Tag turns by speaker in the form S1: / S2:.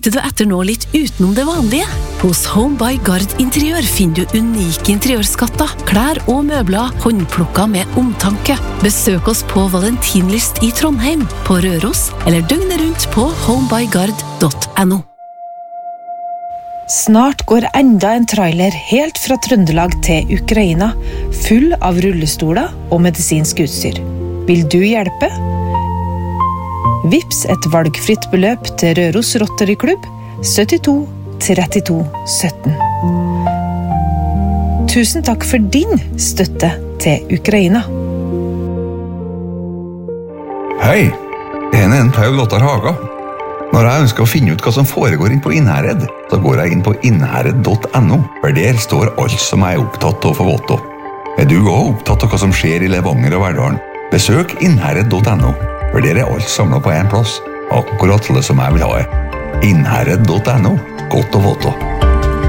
S1: Lengter du etter noe litt utenom det vanlige? Hos Home by Gard Interiør finner du unike interiørskatter, klær og møbler håndplukket med omtanke. Besøk oss på Valentinlyst i Trondheim, på Røros, eller døgnet rundt på homebygard.no.
S2: Snart går enda en trailer helt fra Trøndelag til Ukraina, full av rullestoler og medisinsk utstyr. Vil du hjelpe? Vips et valgfritt beløp til Røros Rotary Klubb 72 32 17. Tusen takk for din støtte til Ukraina.
S3: Hei, en Paul Ottar Haga. Når jeg ønsker å finne ut hva som foregår inn på Innherred, så går jeg inn på innherred.no, for der står alt som jeg er opptatt av å få vite. Er du også opptatt av hva som skjer i Levanger og Verdalen? Besøk innherred.no, for der er alt samlet på en plass, akkurat det som jeg vil ha. Innherred.no, godt å vite.